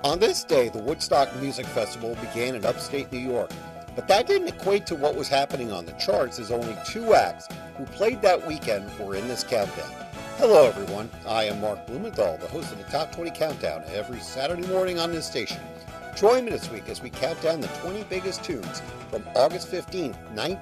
On this day, the Woodstock Music Festival began in upstate New York, but that didn't equate to what was happening on the charts, as only two acts who played that weekend were in this countdown. Hello everyone, I am Mark Blumenthal, the host of the Top 20 Countdown every Saturday morning on this station. Join me this week as we count down the 20 biggest tunes from August 15,